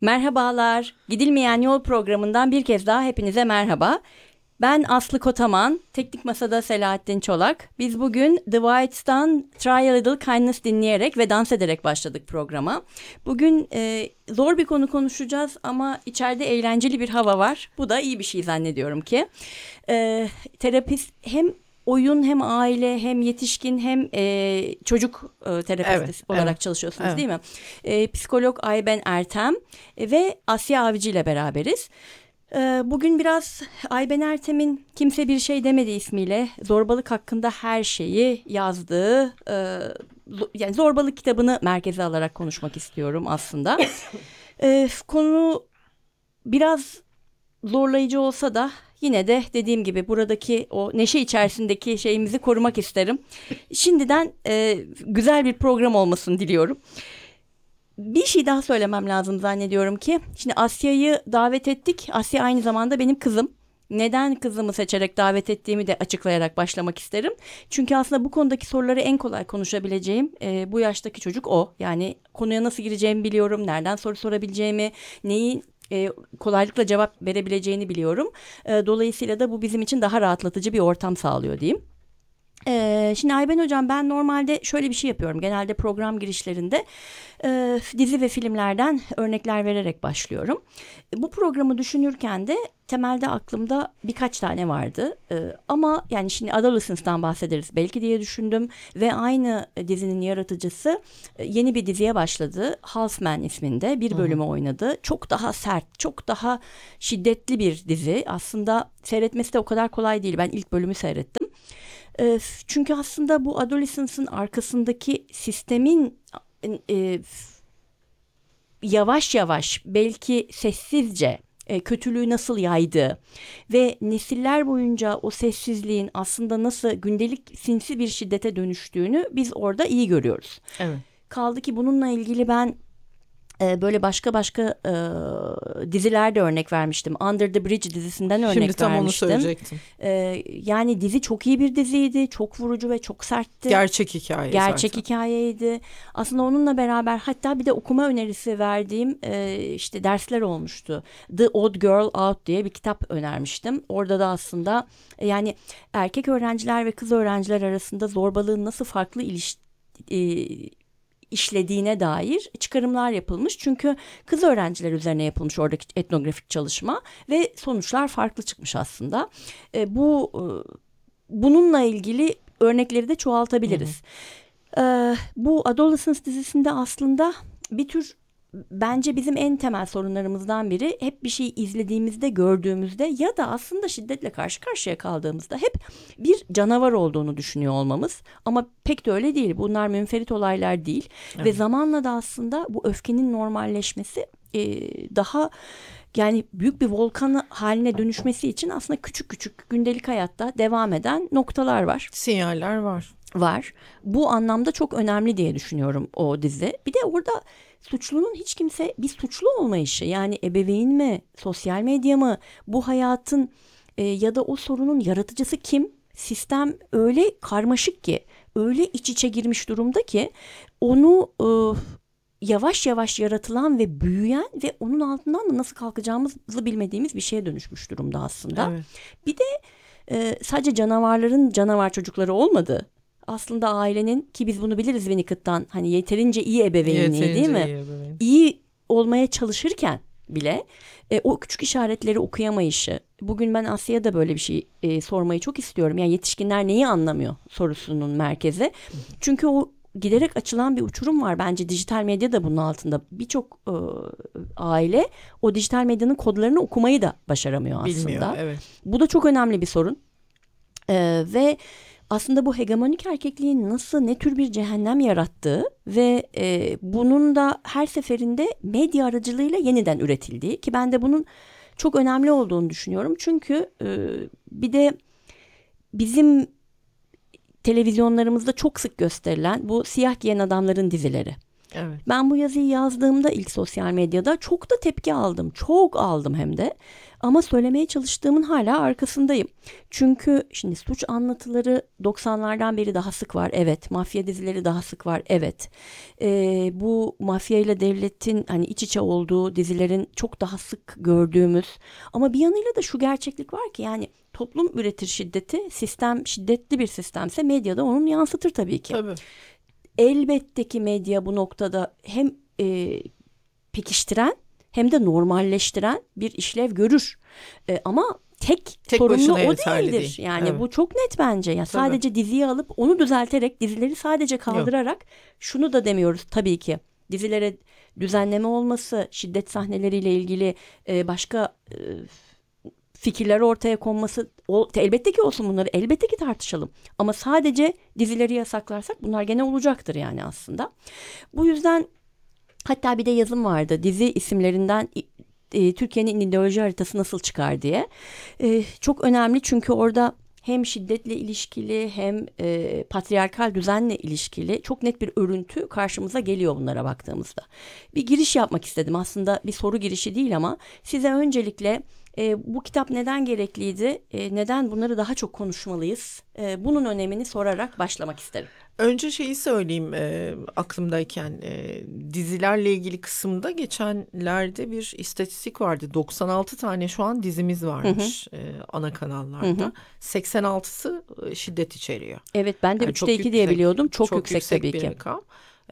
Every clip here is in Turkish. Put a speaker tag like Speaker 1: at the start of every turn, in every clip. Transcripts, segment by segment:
Speaker 1: Merhabalar, Gidilmeyen Yol programından bir kez daha hepinize merhaba. Ben Aslı Kotaman, Teknik Masa'da Selahattin Çolak. Biz bugün The Whites'tan Try a Little Kindness dinleyerek ve dans ederek başladık programa. Bugün zor bir konu konuşacağız ama içeride eğlenceli bir hava var. Bu da iyi bir şey zannediyorum ki. Terapist hem oyun hem aile hem yetişkin hem çocuk terapisti olarak çalışıyorsunuz,
Speaker 2: evet.
Speaker 1: değil mi? Psikolog Ayben Ertem ve Asya Avcı ile beraberiz. Bugün biraz Ayben Ertem'in Kimse Bir Şey Demedi ismiyle zorbalık hakkında her şeyi yazdığı yani zorbalık kitabını merkeze alarak konuşmak istiyorum aslında. Konu biraz zorlayıcı olsa da yine de dediğim gibi buradaki o neşe içerisindeki şeyimizi korumak isterim. Şimdiden güzel bir program olmasını diliyorum. Bir şey daha söylemem lazım zannediyorum ki. Şimdi Asya'yı davet ettik. Asya aynı zamanda benim kızım. Neden kızımı seçerek davet ettiğimi de açıklayarak başlamak isterim. Çünkü aslında bu konudaki soruları en kolay konuşabileceğim bu yaştaki çocuk o. Yani konuya nasıl gireceğimi biliyorum. Nereden soru sorabileceğimi, neyi kolaylıkla cevap verebileceğini biliyorum. Dolayısıyla da bu bizim için daha rahatlatıcı bir ortam sağlıyor diyeyim. Şimdi Ayben Hocam, ben normalde şöyle bir şey yapıyorum. Genelde program girişlerinde dizi ve filmlerden örnekler vererek başlıyorum. Bu programı düşünürken de temelde aklımda birkaç tane vardı. Ama yani şimdi Adolescence'dan bahsederiz belki diye düşündüm. Ve aynı dizinin yaratıcısı yeni bir diziye başladı. Halfman isminde bir bölümü oynadı. Çok daha sert, çok daha şiddetli bir dizi. Aslında seyretmesi de o kadar kolay değil. Ben ilk bölümü seyrettim. Çünkü aslında bu Adolescence'ın arkasındaki sistemin yavaş yavaş belki sessizce kötülüğü nasıl yaydığı ve nesiller boyunca o sessizliğin aslında nasıl gündelik sinsi bir şiddete dönüştüğünü biz orada iyi görüyoruz.
Speaker 2: Evet.
Speaker 1: Kaldı ki bununla ilgili ben böyle başka dizilerde örnek vermiştim. Under the Bridge dizisinden örnek
Speaker 2: Şimdi tam
Speaker 1: vermiştim.
Speaker 2: onu söyleyecektim.
Speaker 1: Yani dizi çok iyi bir diziydi. Çok vurucu ve çok sertti.
Speaker 2: Gerçek hikaye
Speaker 1: Gerçek
Speaker 2: zaten.
Speaker 1: hikayeydi. Aslında onunla beraber hatta bir de okuma önerisi verdiğim işte dersler olmuştu. The Odd Girl Out diye bir kitap önermiştim. Orada da aslında yani erkek öğrenciler ve kız öğrenciler arasında zorbalığın nasıl farklı işlediğine dair çıkarımlar yapılmış. Çünkü kız öğrenciler üzerine yapılmış oradaki etnografik çalışma ve sonuçlar farklı çıkmış aslında. Bununla ilgili örnekleri de çoğaltabiliriz. Bu Adolescence dizisinde aslında bir tür bence bizim en temel sorunlarımızdan biri hep bir şey izlediğimizde, gördüğümüzde ya da aslında şiddetle karşı karşıya kaldığımızda hep bir canavar olduğunu düşünüyor olmamız. Ama pek de öyle değil. Bunlar münferit olaylar değil. Evet. Ve zamanla da aslında bu öfkenin normalleşmesi daha yani büyük bir volkan haline dönüşmesi için aslında küçük küçük gündelik hayatta devam eden noktalar var.
Speaker 2: Sinyaller var.
Speaker 1: Bu anlamda çok önemli diye düşünüyorum o dizi. Bir de orada suçlunun hiç kimse bir suçlu olmayışı, yani ebeveyn mi, sosyal medya mı, bu hayatın ya da o sorunun yaratıcısı kim? Sistem öyle karmaşık ki, öyle iç içe girmiş durumda ki onu yavaş yavaş yaratılan ve büyüyen ve onun altından da nasıl kalkacağımızı bilmediğimiz bir şeye dönüşmüş durumda aslında. Evet. Bir de sadece canavarların canavar çocukları olmadı. Aslında ailenin, ki biz bunu biliriz Winnicott'tan, hani yeterince iyi ebeveynliği, değil mi? İyi olmaya çalışırken bile o küçük işaretleri okuyamayışı. Bugün ben Asya'ya da böyle bir şey sormayı çok istiyorum. Yani yetişkinler neyi anlamıyor sorusunun merkeze. Çünkü o giderek açılan bir uçurum var. Bence dijital medya da bunun altında. Birçok aile o dijital medyanın kodlarını okumayı da başaramıyor aslında.
Speaker 2: Bilmiyor, evet.
Speaker 1: Bu da çok önemli bir sorun. Ve aslında bu hegemonik erkekliğin nasıl, ne tür bir cehennem yarattığı ve bunun da her seferinde medya aracılığıyla yeniden üretildiği, ki ben de bunun çok önemli olduğunu düşünüyorum. Çünkü bir de bizim televizyonlarımızda çok sık gösterilen bu siyah giyen adamların dizileri.
Speaker 2: Evet.
Speaker 1: Ben bu yazıyı yazdığımda ilk sosyal medyada çok da tepki aldım. Çok aldım hem de. Ama söylemeye çalıştığımın hala arkasındayım. Çünkü şimdi suç anlatıları 90'lardan beri daha sık var. Evet. Mafya dizileri daha sık var. Evet. Bu mafya ile devletin hani iç içe olduğu dizilerin çok daha sık gördüğümüz. Ama bir yanıyla da şu gerçeklik var ki yani toplum üretir şiddeti. Sistem şiddetli bir sistemse medyada onu yansıtır tabii ki.
Speaker 2: Tabii.
Speaker 1: Elbette ki medya bu noktada hem pekiştiren hem de normalleştiren bir işlev görür. Ama tek sorumlu
Speaker 2: başına
Speaker 1: o
Speaker 2: yeterli
Speaker 1: değildir.
Speaker 2: değil.
Speaker 1: Yani
Speaker 2: Evet.
Speaker 1: bu çok net bence. Ya sadece diziyi alıp onu düzelterek dizileri sadece kaldırarak şunu da demiyoruz tabii ki. Dizilere düzenleme olması, şiddet sahneleriyle ilgili başka fikirler ortaya konması elbette ki olsun, bunları elbette ki tartışalım. Ama sadece dizileri yasaklarsak bunlar gene olacaktır yani aslında. Bu yüzden hatta bir de yazım vardı. Dizi isimlerinden Türkiye'nin ideoloji haritası nasıl çıkar diye. Çok önemli çünkü orada hem şiddetle ilişkili hem patriarkal düzenle ilişkili çok net bir örüntü karşımıza geliyor bunlara baktığımızda. Bir giriş yapmak istedim. Aslında bir soru girişi değil ama size öncelikle bu kitap neden gerekliydi? Neden bunları daha çok konuşmalıyız? Bunun önemini sorarak başlamak isterim.
Speaker 2: Önce şeyi söyleyeyim aklımdayken dizilerle ilgili kısımda geçenlerde bir istatistik vardı. 96 tane şu an dizimiz varmış ana kanallarda. 86'sı şiddet içeriyor.
Speaker 1: Evet, ben de
Speaker 2: Yani
Speaker 1: 3'te 2 diye biliyordum. Çok yüksek tabii
Speaker 2: bir
Speaker 1: ki.
Speaker 2: rakam.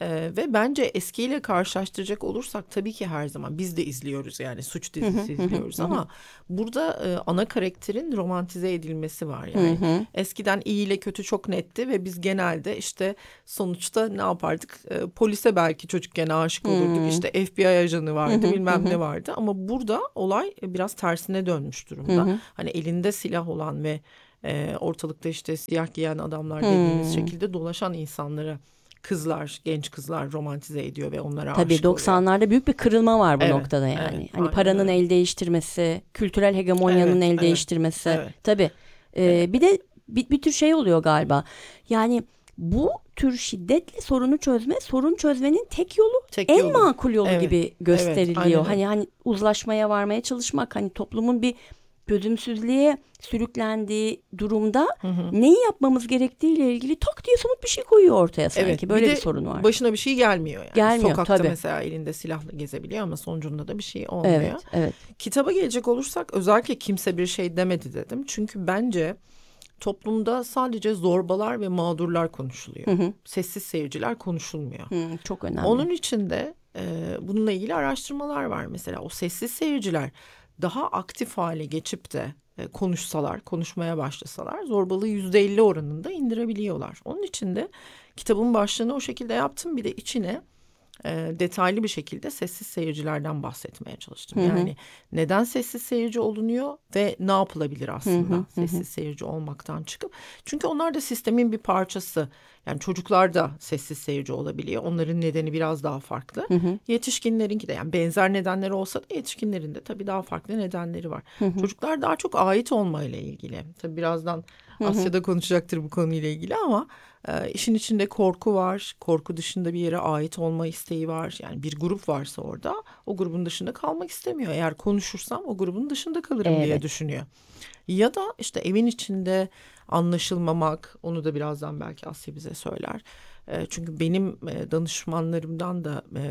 Speaker 2: Ve bence eskiyle karşılaştıracak olursak tabii ki her zaman biz de izliyoruz yani suç dizisi izliyoruz ama burada ana karakterin romantize edilmesi var yani. Eskiden iyi ile kötü çok netti ve biz genelde işte sonuçta ne yapardık? Polise belki çocukken aşık olurduk. İşte FBI ajanı vardı, bilmem ne vardı ama burada olay biraz tersine dönmüş durumda. Hani elinde silah olan ve ortalıkta işte siyah giyen adamlar dediğimiz şekilde dolaşan insanları kızlar, genç kızlar romantize ediyor ve onlara
Speaker 1: Tabii
Speaker 2: aşık oluyor.
Speaker 1: 90'larda büyük bir kırılma var bu
Speaker 2: Evet,
Speaker 1: noktada yani.
Speaker 2: evet,
Speaker 1: Hani
Speaker 2: aynen
Speaker 1: paranın
Speaker 2: öyle.
Speaker 1: el değiştirmesi, kültürel hegemonyanın el değiştirmesi.
Speaker 2: Evet.
Speaker 1: Tabii. Bir de bir tür şey oluyor galiba. Yani bu tür şiddetle sorunu çözme, sorun çözmenin tek yolu,
Speaker 2: Tek
Speaker 1: en
Speaker 2: yolu.
Speaker 1: makul yolu
Speaker 2: Evet,
Speaker 1: gibi gösteriliyor.
Speaker 2: aynen öyle.
Speaker 1: Hani uzlaşmaya varmaya çalışmak, hani toplumun bir çözümsüzlüğe sürüklendiği durumda neyi yapmamız gerektiğiyle ilgili tak diye somut bir şey koyuyor ortaya sanki.
Speaker 2: Evet,
Speaker 1: Böyle
Speaker 2: bir
Speaker 1: bir
Speaker 2: de
Speaker 1: sorun var.
Speaker 2: başına bir şey gelmiyor yani.
Speaker 1: Gelmiyor,
Speaker 2: Sokakta
Speaker 1: tabii.
Speaker 2: mesela elinde silahla gezebiliyor ama sonucunda da bir şey olmuyor.
Speaker 1: Evet, evet.
Speaker 2: Kitaba gelecek olursak özellikle kimse bir şey demedi dedim. Çünkü bence toplumda sadece zorbalar ve mağdurlar konuşuluyor. Sessiz seyirciler konuşulmuyor.
Speaker 1: Çok önemli.
Speaker 2: Onun için de bununla ilgili araştırmalar var mesela. O sessiz seyirciler daha aktif hale geçip de konuşsalar, konuşmaya başlasalar zorbalığı %50 oranında indirebiliyorlar. Onun için de kitabın başlığını o şekilde yaptım. Bir de içine detaylı bir şekilde sessiz seyircilerden bahsetmeye çalıştım. Yani neden sessiz seyirci olunuyor ve ne yapılabilir aslında sessiz seyirci olmaktan çıkıp. Çünkü onlar da sistemin bir parçası. Yani çocuklar da sessiz seyirci olabiliyor. Onların nedeni biraz daha farklı. Yetişkinlerinki de yani benzer nedenleri olsa da yetişkinlerin de tabii daha farklı nedenleri var. Çocuklar daha çok ait olmayla ilgili. Tabii birazdan Asya'da konuşacaktır bu konuyla ilgili ama işin içinde korku var. Korku dışında bir yere ait olma isteği var. Yani bir grup varsa orada o grubun dışında kalmak istemiyor. Eğer konuşursam o grubun dışında kalırım diye düşünüyor. Ya da işte evin içinde anlaşılmamak, onu da birazdan belki Asya bize söyler. Çünkü benim danışanlarımdan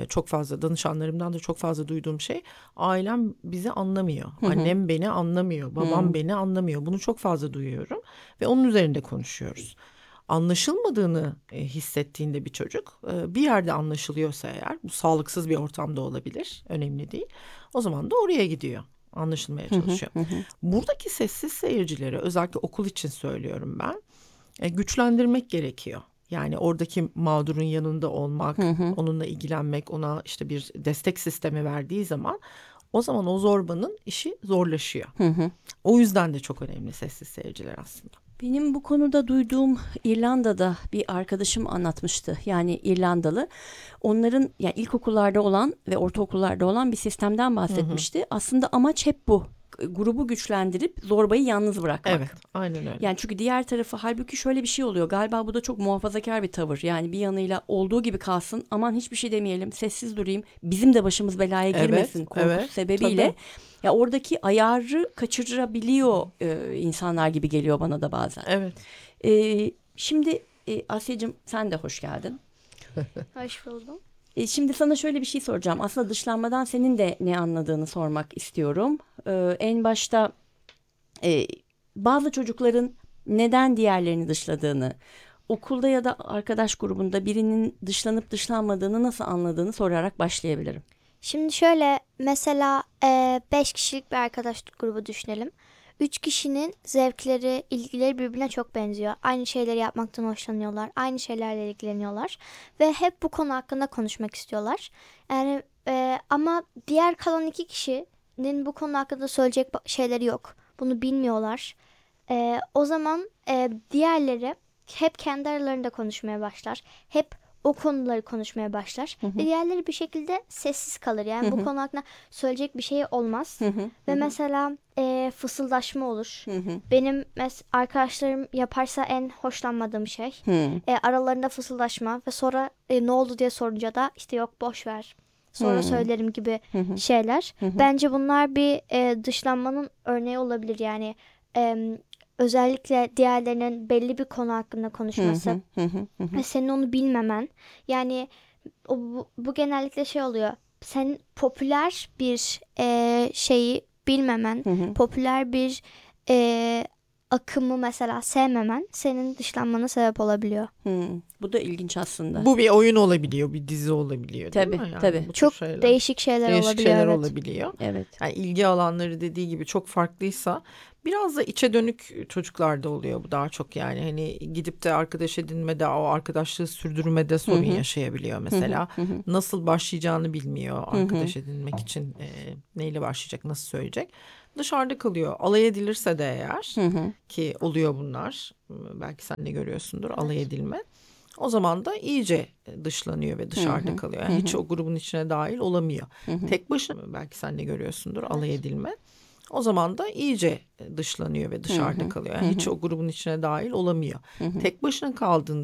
Speaker 2: da çok fazla duyduğum şey ailem bizi anlamıyor. Annem beni anlamıyor, babam beni anlamıyor. Bunu çok fazla duyuyorum ve onun üzerinde konuşuyoruz. Anlaşılmadığını hissettiğinde bir çocuk bir yerde anlaşılıyorsa eğer bu sağlıksız bir ortamda olabilir, önemli değil. O zaman da oraya gidiyor. Anlaşılmaya çalışıyor. Buradaki sessiz seyircileri özellikle okul için söylüyorum ben. Güçlendirmek gerekiyor. Yani oradaki mağdurun yanında olmak, onunla ilgilenmek, ona işte bir destek sistemi verdiği zaman o zaman o zorbanın işi zorlaşıyor. O yüzden de çok önemli sessiz seyirciler aslında.
Speaker 1: Benim bu konuda duyduğum İrlanda'da bir arkadaşım anlatmıştı. Yani İrlandalı. Onların yani ilkokullarda olan ve ortaokullarda olan bir sistemden bahsetmişti. Aslında amaç hep bu. grubu güçlendirip zorbayı yalnız bırakmak.
Speaker 2: Evet, aynen öyle.
Speaker 1: Yani çünkü diğer tarafı, halbuki şöyle bir şey oluyor. Galiba bu da çok muhafazakar bir tavır. Yani bir yanıyla olduğu gibi kalsın, aman hiçbir şey demeyelim, sessiz durayım, bizim de başımız belaya girmesin korkusu sebebiyle.
Speaker 2: tabii.
Speaker 1: Ya oradaki ayarı kaçırabiliyor insanlar gibi geliyor bana da bazen.
Speaker 2: Evet.
Speaker 1: Şimdi Asya'cığım, sen de hoş geldin.
Speaker 3: Hoş buldum.
Speaker 1: Şimdi sana şöyle bir şey soracağım. Aslında dışlanmadan senin de ne anladığını sormak istiyorum. En başta bazı çocukların neden diğerlerini dışladığını, okulda ya da arkadaş grubunda birinin dışlanıp dışlanmadığını nasıl anladığını sorarak başlayabilirim.
Speaker 3: Şimdi şöyle, mesela 5 kişilik bir arkadaş grubu düşünelim. 3 kişinin zevkleri, ilgileri birbirine çok benziyor. Aynı şeyleri yapmaktan hoşlanıyorlar. Aynı şeylerle ilgileniyorlar. Ve hep bu konu hakkında konuşmak istiyorlar. Yani ama diğer kalan 2 kişinin bu konu hakkında söyleyecek şeyleri yok. Bunu bilmiyorlar. O zaman diğerleri hep kendi aralarında konuşmaya başlar. Hep o konuları konuşmaya başlar. Ve diğerleri bir şekilde sessiz kalır. Yani bu konu hakkında söyleyecek bir şey olmaz. Ve mesela fısıldaşma olur. Benim arkadaşlarım yaparsa en hoşlanmadığım şey. Aralarında fısıldaşma ve sonra ne oldu diye sorunca da işte yok boş ver, sonra söylerim gibi şeyler. Bence bunlar bir dışlanmanın örneği olabilir. Yani özellikle diğerlerinin belli bir konu hakkında konuşması ve senin onu bilmemen. Yani bu genellikle şey oluyor. Sen popüler bir şeyi bilmemen, popüler bir akımı mesela sevmemen senin dışlanmana sebep olabiliyor.
Speaker 1: Bu da ilginç aslında.
Speaker 2: Bu bir oyun olabiliyor, bir dizi olabiliyor, değil
Speaker 1: Tabii,
Speaker 2: mi? Yani
Speaker 1: tabii.
Speaker 2: bu tür
Speaker 3: Çok
Speaker 2: şeyler.
Speaker 3: değişik şeyler
Speaker 2: Değişik
Speaker 3: olabiliyor.
Speaker 2: şeyler
Speaker 3: Evet.
Speaker 2: olabiliyor.
Speaker 1: Evet.
Speaker 2: Yani ilgi alanları dediği gibi çok farklıysa biraz da içe dönük çocuklarda oluyor bu daha çok. Yani hani gidip de arkadaş edinmede, o arkadaşlığı sürdürmede sorun yaşayabiliyor mesela. Nasıl başlayacağını bilmiyor arkadaş edinmek için, neyle başlayacak, nasıl söyleyecek. Dışarıda kalıyor. Alay edilirse de eğer, ki oluyor bunlar, belki sen de görüyorsundur, alay edilme. O zaman da iyice dışlanıyor ve dışarıda kalıyor. Yani hiç o grubun içine dahil olamıyor. Tek başına, belki sen de görüyorsundur, alay edilme. O zaman da iyice dışlanıyor ve dışarıda kalıyor. Yani hiç o grubun içine dahil olamıyor. Tek başına kaldığında